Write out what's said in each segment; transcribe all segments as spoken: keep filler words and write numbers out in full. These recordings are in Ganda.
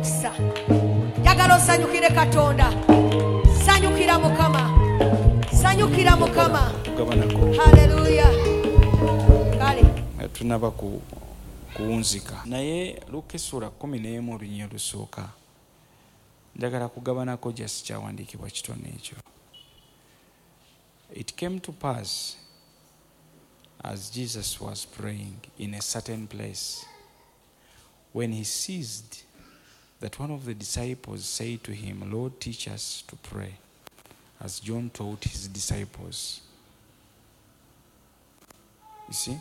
omukisa. Njagala osanyukire Katonda. Sanyukira Mukama. Sanyukira Mukama. Haleluya. Kale tunaba ku kuwunzika naye Luka essula kumi n'emu olunyiriri olusooka njagala kugabanako just kyawandiikibwa kitone ekyo. It came to pass as Jesus was praying in a certain place, when he ceased, that one of the disciples said to him, Lord, teach us to pray, as John taught his disciples. You see?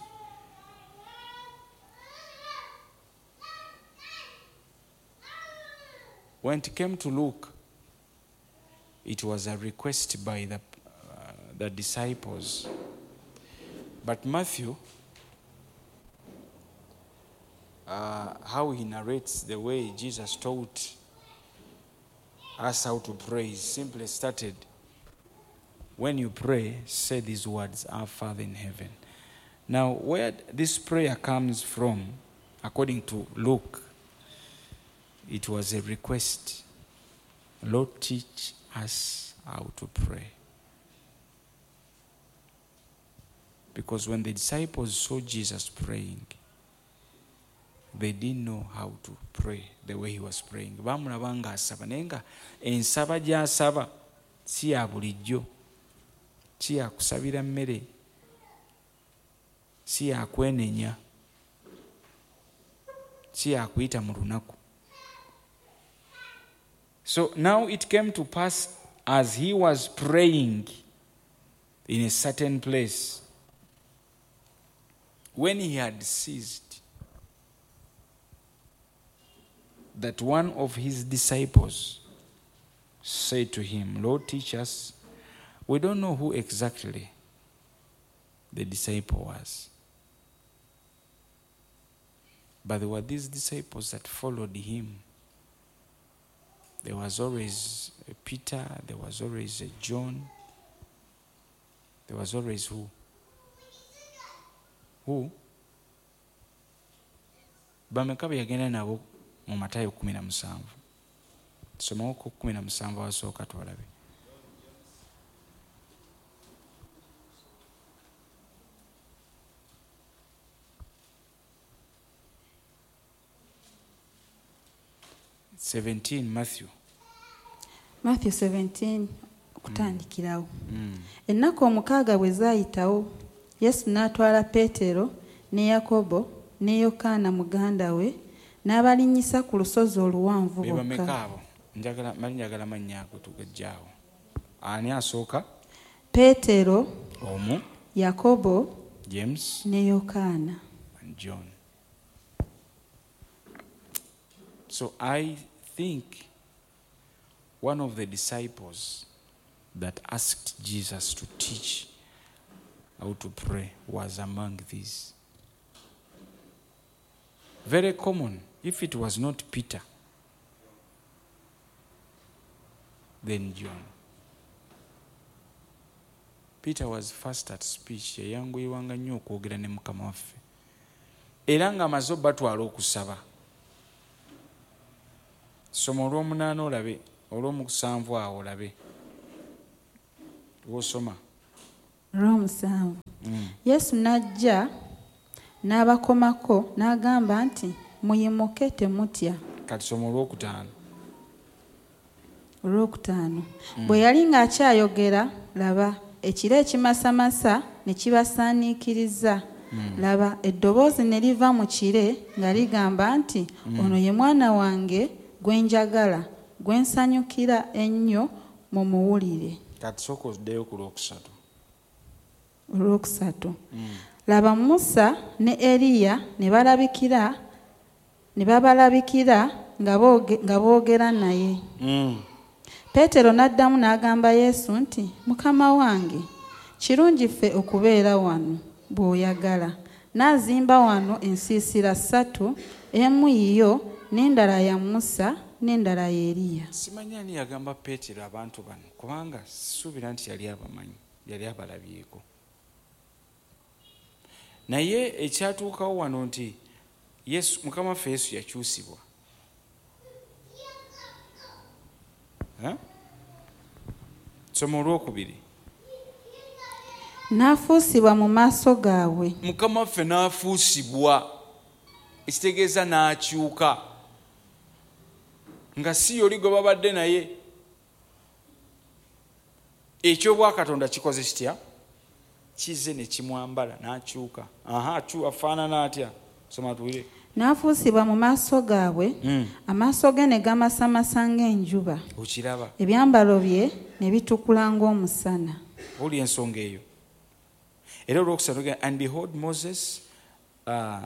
When it came to Luke, it was a request by the, uh, the disciples. But Matthew, uh, how he narrates the way Jesus taught us how to pray, he simply started, when you pray, say these words, Our Father in heaven. Now, where this prayer comes from, according to Luke, it was a request. Lord, teach us how to pray. Because when the disciples saw Jesus praying, they didn't know how to pray the way he was praying. Bamulaba nga asaba naye nga ensaba gy'asaba si ya bulijjo, si ya kusabira mmere, si ya kwenenya, si ya kuyita mu lunaku. So now it came to pass as he was praying in a certain place, when he had ceased, that one of his disciples said to him, Lord, teach us. We don't know who exactly the disciple was, but there were these disciples that followed him. There was always a Peter, there was always a John, there was always who? Who? Bameka byagenda nabo mu Matayo kumi na musanvu. Somawo ku kumi na musanvu wasooka twalabe. seventeen Matthew. Matthew seventeen kutandikirawo. Mm. Ennaku omukaaga bwe zaayitawo, Yesu n'atwala Peetero ne Yakobo ne Yokaana muganda we n'abalinnyisa ku lusozi oluwanvu bokka. Bameka abo? Njagala mali njagala mannya ago tugajjaawo. Ani asooka? Peetero, omu, Yakobo, James ne Yokaana, and John. So I think one of the disciples that asked Jesus to teach how to pray was among these. Very common. If it was not Peter, then John. Peter was fast at speech. Yayanguyirwanga nnyo okwogera ne Mukama waffe. Era ng'amaze batwala okusaba. Soma olw'omunaana olabe, olw'omusanvu awo olabe. Wosoma. Olw'omusanvu. Mm. Yesu n'ajja n'abakomako n'agamba nti muyimuke temutya. Kati soma olw'okutaano. Olw'okutaano. Mm. Bwe yali ng'akyayogera, laba ekire ekimasamasa ne kibasaaniikiriza. Mm. Laba eddoboozi ne liva mu kire nga ligamba nti mm. ono ye mwana wange gwe njagala, gwe nsanyukira ennyo mumuwulire. Kati sooka oddeyo ku lwokusatu. Olwokusatu. Mm. Laba Musa ne Eriya ne balabikira ne babalabikira nga boogera naye. Mm. Peetero n'addamu n'agamba Yesu nti, Mukama wange, kirungi ffe okubeera wano bw'oyagala. N'azimba wano ensiisira ssatu, emu yiyo n'endala ya Musa n'endala ya Eriya. Simanyi ani yagamba Peetero abantu bano kubanga sisuubira nti yali abamanyi, yali abalabyeko. Naye ekyatuukawo wano nti Yesu, Mukama waffe Yesu yakyusibwa. eh? Soma olwokubiri. N'afuusibwa mu maaso gaabwe. Mukama waffe n'afuusibwa, ekitegeeza n'akyuka, nga si yoli gwe babadde naye. Ekyobwakatonda kikoze kitya? Kize ne kimwambala n'akyuka. Aha, akyuka afaanana atya? Soma tuwulire. N'afuusibwa mu maaso gaabwe, amaaso ge ne gamasamasa ng'enjuba. Okiraba? Ebyambalo bye ne bitukula ng'omusana. Oli ensonga eyo. Era olwokusatu, and behold, Moses uh,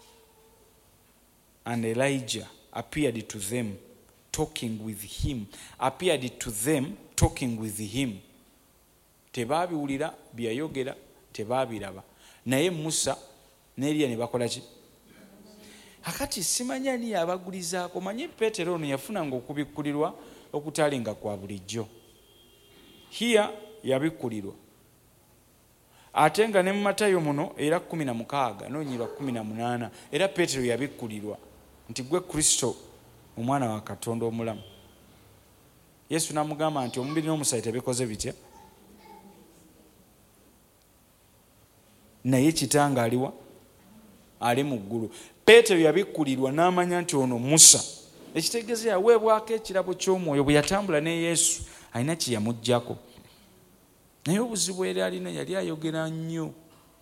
and Elijah appeared to them talking with him. Appeared to them talking with him. Tebabiwulira byayogera, tebabiraba. Naye Musa ne Eliya ne bakola ki? Akati simanya ni abagulizaako. Manyi Peetero ono yafunanga okubikkulirwa okutalinga kwa bulijjo. Here yabikkulirwa. Ate nga ne mu Matayo muno era kumi na mukaaga n'onyirwa kumi na munaana era Peetero yabikkulirwa nti gwe Kristo omwana wa Katonda omulamu. Yesu n'amugamba nti omubiri n'omusaayi tebikoze bitya, naye kitanga aliwa? Ali mu ggulu. Peetero yabikkulirwa n'amanya nti ono Musa. Ekitegeeza yaweebwako ekirabo ky'omwoyo bwe yatambula ne Yesu, alina kye yamuggyako. Naye obuzibu era alina yali ayogera nnyo.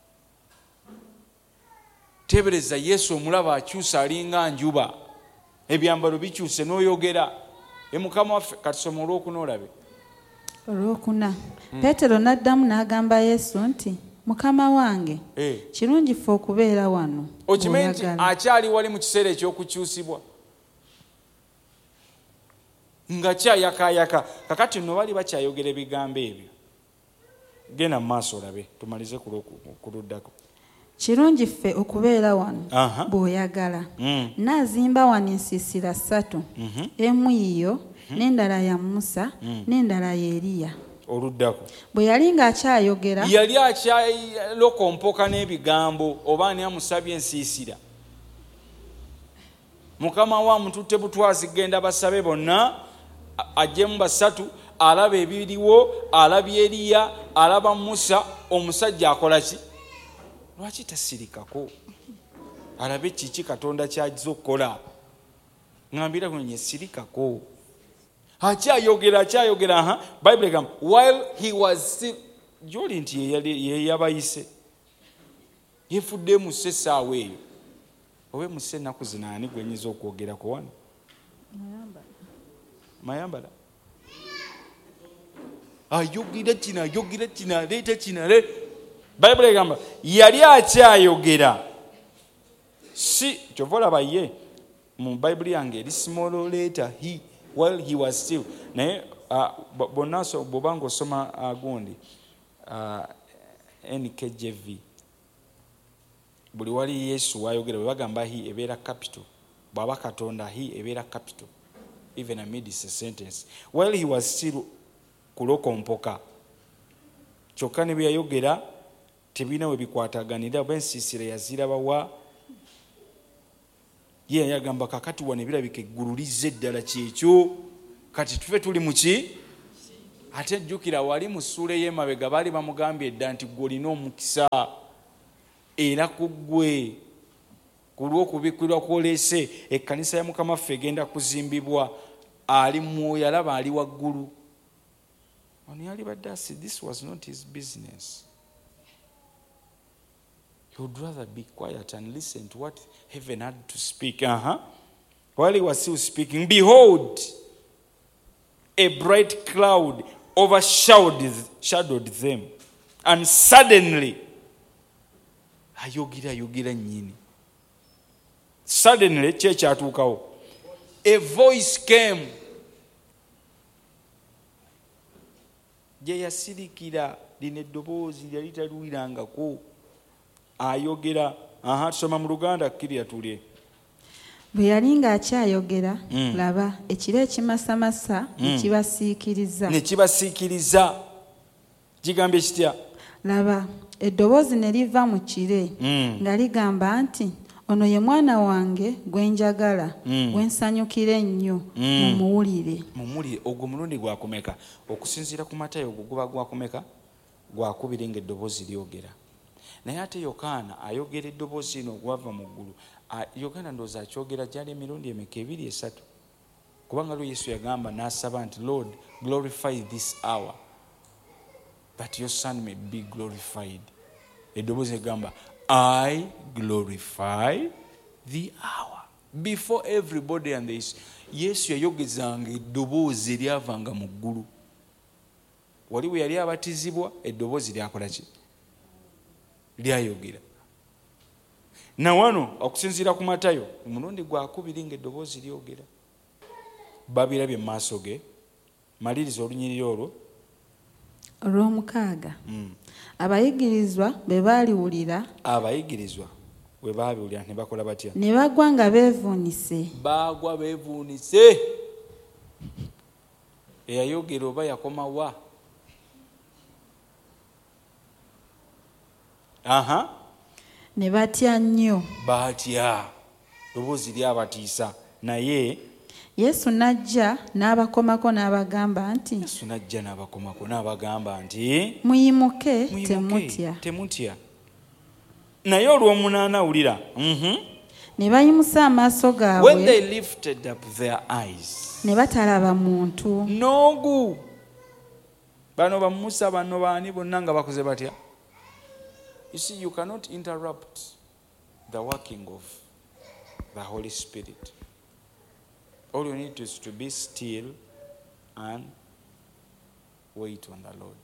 Tebereza Yesu omulaba akyusa alinga njuba, ebyambalo bikyuse n'oyogera. E Mukama waffe katusoma olwokuna olabe. Olwokuna. Peetero n'addamu n'agamba Yesu nti, Mukama wange, kirungi ffe okubeera wano. Okimanyi nti akyali wali mu kiseera ekyokukyusibwa, nga kyayakayaka. Kakati nno bali bakyayogera ebigambo ebyo. Genda mu maaso olabe tumalize ku luddako. Kirungi ffe okubeera wano bw'oyagala. N'azimba wano ensiisira ssatu, emu yiyo n'endala ya Musa n'endala ya Eriya. Oluddako. Bwe yali ng'akyayogera, yali akyalokompoka n'ebigambo oba ani amusabye ensiisira. Mukama wa mututte butwazi genda basabe bonna ajjemu basatu, alaba ebiriwo, alaba Eriya, alaba Musa. Omusajja akola ki? Lwaki tasirikako? Alabe kiki Katonda ky'ajja okukola. Ngambira kunye sirikako. Akyayogera akyayogera aha Bible egamba while he was still, joli nti ye yabayise yefudde mu ssaawa eyo. Owe mu ssennaku zino ani gwenyiza okwogerako wano? Mayambala ayogera kino ayogera kino aleeta kino ale. Bible egamba yali akyayogera, si kyova olaba ye mu Bible yange eri small letter he, while he was still. Naye bonna bw'obanga osoma gundi N K J V, buli wali Yesu wayogera bwe bagamba he ebeera capital, bw'aba Katonda he ebeera capital, even amidst a sentence. While he was still kulokompoka, kyokka ne bye yayogera tebirina we bikwataganira. Bwensiisira yazirabawa ye yagamba kakati wano ebirabika eggulu lizze eddala kyekyo, kati tufe tuli mu ki? Ate jjukira wali mu ssuula ey'emabega baali bamugambye edda nti gwe olina omukisa era ku ggwe ku lw'okubikkirwa kw'oleese ekkanisa ya Mukama waffe egenda kuzimbibwa. Ali mwoyo alaba ali waggulu. Ono yali badde asi, this was not his business. He would rather be quiet and listen to what heaven had to speak. Uh-huh. While he was still speaking, behold, a bright cloud overshadowed shadowed them. And suddenly, ayogera ayogera nyini. Suddenly, church atukawo. A voice came. Je yasirikira lino eddoboozi lyali taluwirangako. Ayogera. Aha, tusoma mu Luganda kkiri atulye. Bwe yali ng'akyayogera, laba ekiro ekimasamasa ne kibasiikiriza. Ne kibasiikiriza. Kigambye kitya? Laba eddoboozi ne liva mu kire nga ligamba nti, ono ye mwana wange gwe njagala Mm. gwe nsanyukira ennyo Mm. mumuwulire. mumuli ogwo mulundi gwakumeka okusinziira ku Matayo ogwo guba gwakumeka gwakubiri ng'eddoboozi lyogera. Naye ate Yokaana ayogera eddoboozi lino ogwava mu ggulu. A- Yokaana ndowooza akyogera gyali emirundi emeka ebiri esatu, kubanga lwe Yesu yagamba n'asaba nti Lord glorify this hour that your son may be glorified. Eddoboozi egamba I glorify the hour. Before everybody and this, Yesu yayogezanga eddoboozi eryavanga mu ggulu. Wali bwe yali abatizibwa eddoboozi lyakola ki? Lyayogera. Na wano okusinziira ku Matayo omulundi gwakubiri ng'eddoboozi lyogera. Babirabye mu maaso ge. Maliriza olunyiriri olwo. Olw'omukaaga. Mm. Abayigirizwa bwe baaliwulira Abayigirizwa bwe baabiwulira ne bakola batya? ne bagwa nga beevuunise. Baagwa beevuunise. Eyayogera oba yakoma wa? Aha. Ne batya nnyo. Batya. Ddoboozi lyabatiisa. Naye Yesu n'ajja n'abakomako n'abagamba nti Yesu n'ajja n'abakomako n'abagamba nti muyimuke muyimuke, temutya. temutya. Naye olw'omunaana wulira. Mhm. Ne bayimusa amaaso When they gaabwe lifted up their eyes. ne batalaba muntu. Noogu. Bano ba Musa bano baani bonna nga bakoze batya? You see, you cannot interrupt the working of the Holy Spirit. All you need is to be still and wait on the Lord.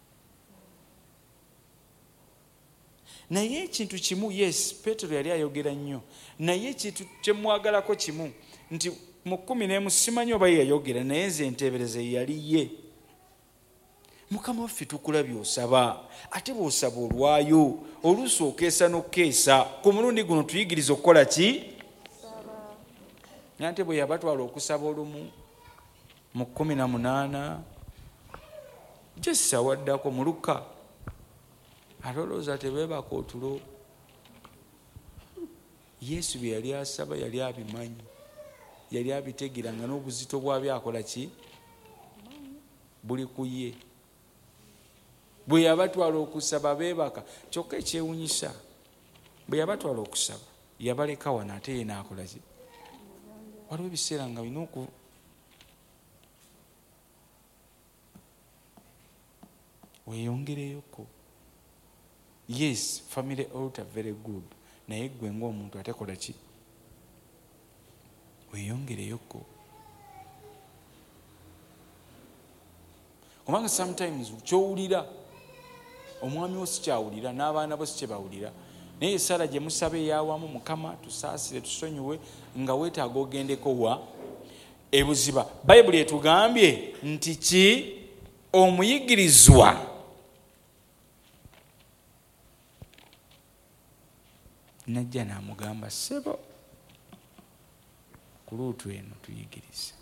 Naye ekintu kimu, yes, Petero yali ayogera nnyo. Naye ekintu kyemwagalako kimu nti mu kkumi n'emu simanyi oba ye yayogera, naye nze enteebereze yali ye. Mukama waffe tukulabye osaba, ate bw'osaba olwayo, oluusi okeesa n'okeesa. Ku mulundi guno tuyigiriza okukola ki? Nante bwe yabatwala okusaba olumu mu kkumi na munaana Jesa waddako mu Luka alowooza tebeebaka otulo. Yesu bye yali asaba yali abimanyi, yali abitegera nga n'obuzito bwabyo akola ki? Buli ku ye. Bwe yabatwala okusaba beebaka. Kyokka ekyewunyisa, bwe yabatwala okusaba yabaleka wano ate ye n'akola ki? Waliwo ebiseera nga bina oku weeyongereyoko. Yes, family altar very good. Naye gwe ng'omuntu ate kola ki? Weeyongereyoko. Kubanga sometimes kyowulira omwami wo sikyawulira n'abaana bo sikyebawulira. Naye Sara gye musaba eyawamu, Mukama tusaasire tusonyiwe, nga weetaaga ogendeko wa ebuziba. Bayibuli etugambye nti ki? Omuyigirizwa najja n'amugamba ssebo ku luutu eno tuyigirize.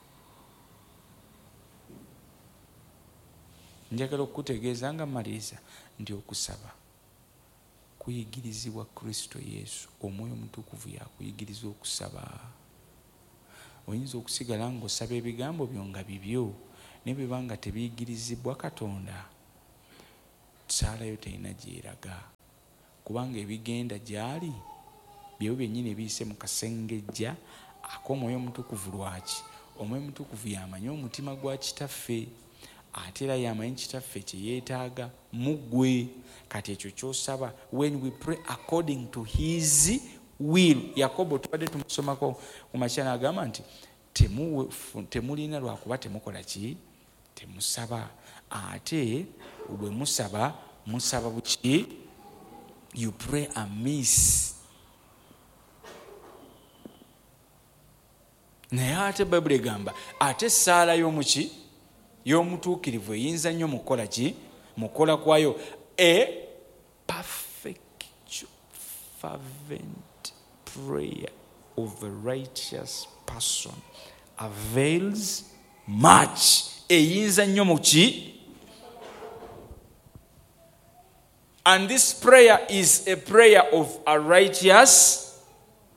Njagala okukutegeeza nga maliriza nti okusaba kuyigirizibwa Kristo Yesu. Omwoyo Omutukuvu yakuyigiriza okusaba. Oyinza okusigala ng'osaba ebigambo byo nga bibyo naye bwe banga tebiyigirizibwa Katonda, saalayo terina gyeraga, kubanga ebigenda gyali byewo byennyini ebiyise mu kasengejja ak'Omwoyo Omutukuvu. Lwaki? Omwoyo Omutukuvu yamanyi omutima gwa kitaffe, ate era yamanyi kitaffe kye yeetaaga mu ggwe. Kati ekyo ky'osaba, when we pray according to his will. Yakobo tubadde tumusomako ku makya n'agamba nti temulina lwakuba temukola ki? Temusaba. Ate bwe musaba, musaba buki? You pray amiss. Naye ate Bayibuli egamba ate saala y'omuki? Y'omutuukirivu eyinza nnyo mu kukola ki? Mu kukola kwayo. A perfect fervent prayer of a righteous person avails much. Eyinza nnyo mu ki? And this prayer is a prayer of a righteous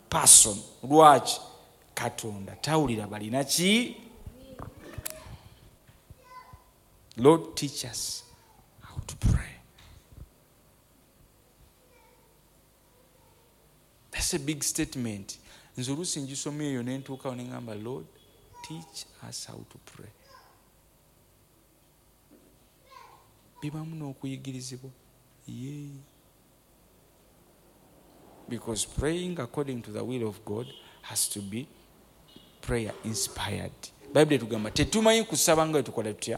person. Lwaki? Katonda tawulira balina ki? Lord, teach us how to pray. That's a big statement. Nze oluusi ngisomye eyo ne ntuukawo ne ngamba, Lord, teach us how to pray. Bibamu n'okuyigirizibwa. Yeah. Because praying according to the will of God has to be prayer inspired. Bible tugamba tetumanyi kusaba nga tukola tutya.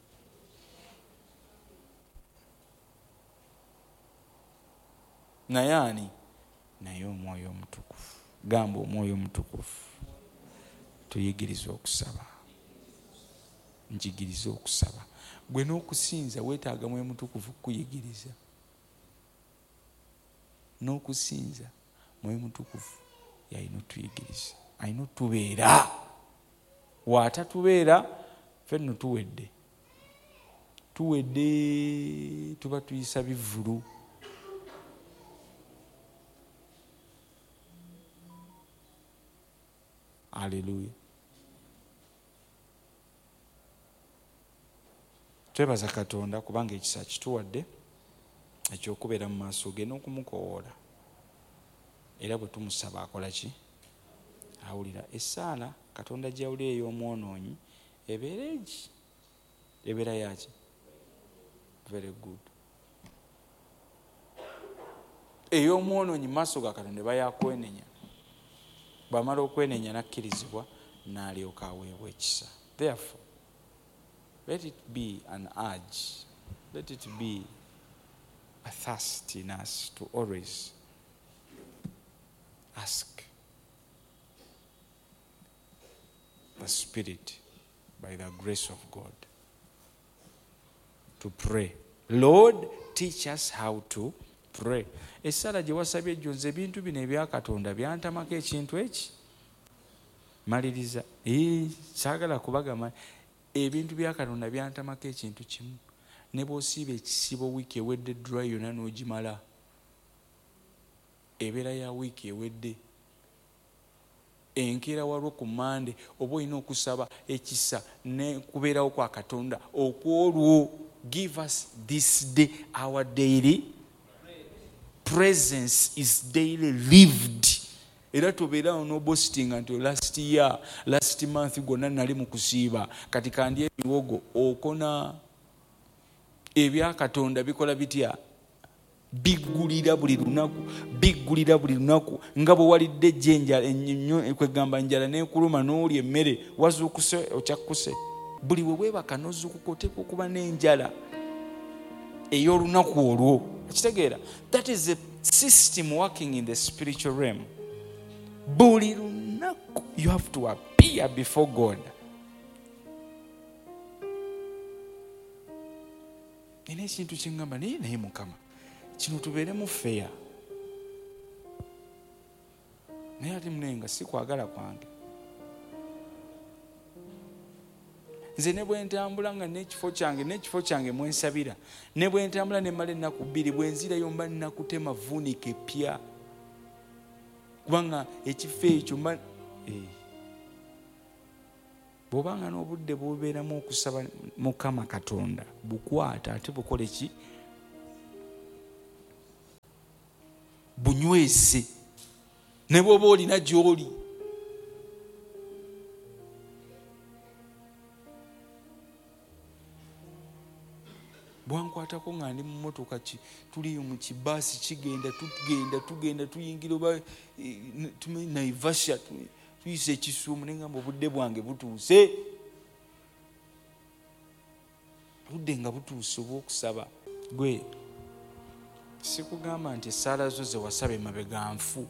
Naye ani? Naye Omwoyo Omutukuvu. Gamba Omwoyo Omutukuvu. Tuyigirize okusaba. Njigirize okusaba. Gwe n'okusinza weetaaga Mwoyo Mutukuvu kuyigiriza. N'okusinza Mwoyo Mutukuvu yalina otuyigiriza. Alina otubeera. Waatatubeera ffe nno tuwedde. Tuwedde tuba tuyisa bivvulu. Hallelujah. Twebaza Katonda kubanga ekisa kituwadde ekyokubeera mu maaso ge n'okumukowoola. Era bwe tumusaba akola ki? Awulira. Essaala Katonda gy'awulira ey'omwonoonyi ebeera egi? Ebeera yaki? Very good. Ey'omwonoonyi mu maaso ga Katonda eba yakwenenya. Bw'amala okwenenya n'akkirizibwa n'alyoka aweebwa ekisa. Therefore, let it be an urge. Let it be a thirst in us to always ask the Spirit by the grace of God to pray. Lord, teach us how to pray. Essala gye wasabye ejjo nze ebintu bino ebya Katonda byantamako ekintu eki. Maliriza. Ee, saagala kubagamba ebintu bya Katonda byantamako ekintu kimu. Ne bw'osiiba ekisibo wiiki ewedde dry yonna n'ogimala. Ebeera ya wiiki ewedde. Enkeera walwo ku Mande oba olina okusaba ekisa ne kubeerawo kwa Katonda okwolwo. Give us this day our daily presence is daily lived. Era tobeerawo n'obostinga nti last year, last month gonna nali mu kusiiba kati kandi ebiwogo okona. Ebya Katonda bikola bitya? Biggulira buli lunaku, biggulira buli lunaku. Nga bwe walidde ejjenja ennyo kwegamba njala n'ekuluma n'olya emmere wazuukuse okyakkuse. Buli we weebaka n'ozuukuka oteekwa okuba n'enjala ey'olunaku olwo. Ekitegeera? That is a system working in the spiritual realm. Buli lunaku you have to appear before God. Ine ekintu kyengamba naye naye Mukama kino tubeeremu feya. Naye ate munenga si kwagala kwange. Nze ne bwe ntambula nga n'ekifo kyange n'ekifo kyange mwensabira, ne bwe ntambula ne mala ennaku bbiri, bwe nzirayo mba nnakutema vuunika epya. Kubanga ekifo ekyo mba bw'obanga n'obudde bubeeramu okusaba Mukama Katonda bukwata ate bukole ki? Bunywese. Ne bw'oba olina gy'oli. Bwankwatako nga ndi mu mmotoka tuli mu kibaasi kigenda tugenda tugenda tuyingira oba Naivasha tuyise ekisuumu ne ngamba obudde bwange butuuse. Budde nga butuuse obw'okusaba. Gwe sikugamba nti essaala zo ze wasaba emabega nfu.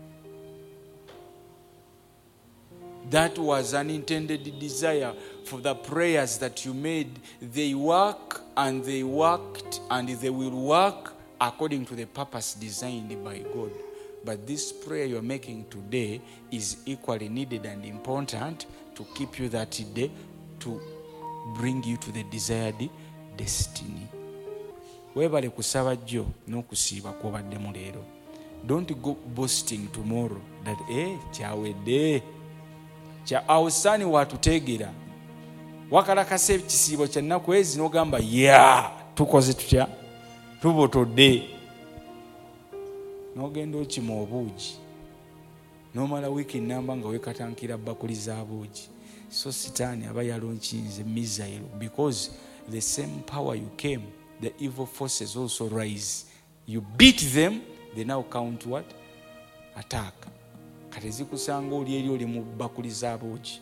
That was an intended desire for the prayers that you made. They work and they worked and they will work according to the purpose designed by God. But this prayer you're making today is equally needed and important to keep you that day, to bring you to the desired destiny. Webale kusaba jjo n'okusiiba kw'obaddemu leero. Don't go boasting tomorrow that eh kyawedde kya awusani watuteegera wakalakasa ekisiibo kyennaku ezi n'ogamba ya tukoze tutya tubotodde n'ogenda okima obuugi n'omala wiiki nnamba nga weekatankira bakuli za buugi. So sitaani aba yalonkinze missile because the same power you came, the evil forces also rise. You beat them, they now count what? Attack. Kati zikusanga oli eri oli mu bakuli za buugi.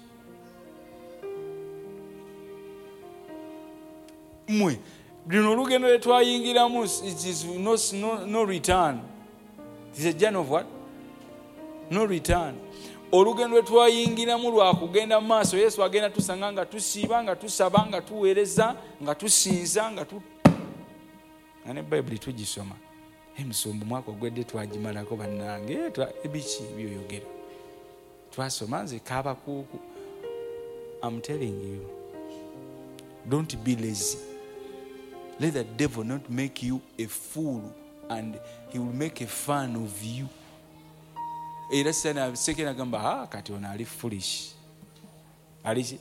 Mwe lino olugendo lwe twayingiramu, it is no, no, no return. It is a journey of what? No return. Olugendo lwe twayingiramu lwa kugenda mu maaso. Yesu agenda tusanga nga tusiiba, nga tusaba, nga tuweereza, nga tusinza, nga tu nga ne Bayibuli tugisoma. Emisumbu mwaka ogwedde twagimalako bannange ebiki byoyogera twasoma nze kaabakuuku. I'm telling you, don't be lazy. Let the devil not make you a fool and he will make a fun of you. Era sana sekena gamba ha kati ona ali foolish ali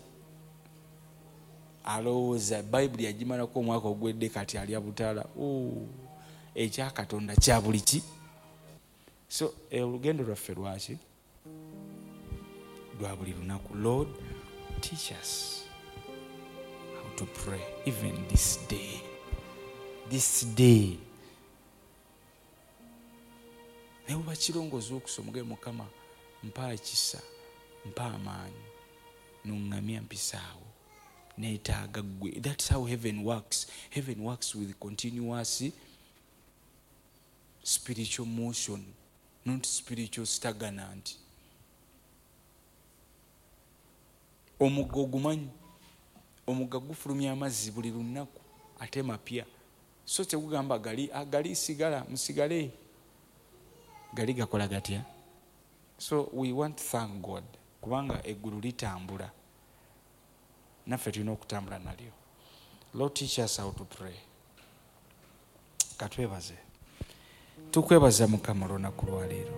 alowooza Bayibuli yagimalako omwaka ogwedde kati ali abutaala. Oh, ekya Katonda kya buli ki. So olugendo lwaffe lwaki lwa buli lunaku. Lord, teach us how to pray even this day. This day ne bwe bakirongooza okusoma ge Mukama mpa ekisa mpa amaanyi n'oŋŋamya mpisaawo neetaaga ggwe. That's how heaven works. Heaven works with continuous spiritual motion, not spiritual stagnant. Omugga ogumanyi, omugga gufulumya amazzi buli lunaku ate mapya. So tegugamba gali agali sigala musigale gali gakola gatya. So we want to thank God kubanga eggulu litambula naffe tulina okutambula nalyo. Lord, teach us how to pray. Katwebaze. Tukwebaza Mukama olunaku lwa leero.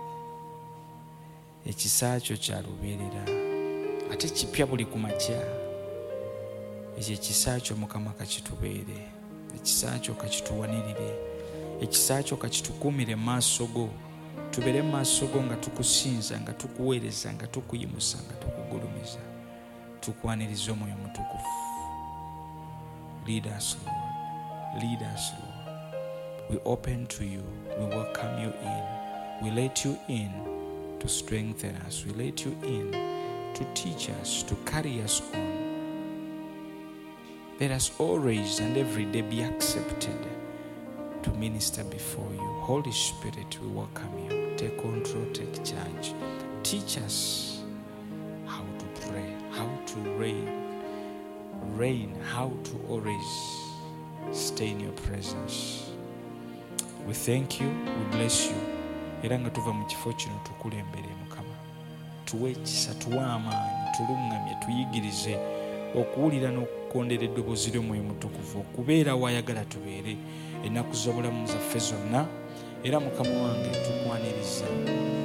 Ekisa kyo kya lubeerera ate kipya buli ku makya. Ekyo ekisa kyo Mukama kakitubeere. Ekisa kyo kakituwanirire. Ekisa kyo kakitukuumire mu maaso go. Tubeere mu maaso go nga tukusinza, nga tukuweereza, nga tukuyimusa, nga tukugulumiza. Tukwaniriza omwoyo mutukufu. Lead us, Lord. Lead us, Lord. We open to you. We welcome you in. We let you in to strengthen us. We let you in to teach us, to carry us on. Let us always and every day be accepted to minister before you. Holy Spirit, we welcome you. Take control, take charge. Teach us how to pray, how to reign, reign, how to always stay in your presence. We thank you, we bless you. Era nga tuva mu kifo kino tukulembere Mukama. Tuwe ekisa, tuwe amaanyi, tulungamye, tuyigirize okuwulira n'okukondera eddoboozi ly'omwoyo mutukuvu, okubeera wayagala tubeere ennaku z'obulamu zaffe zonna. Era Mukama wange tukwaniriza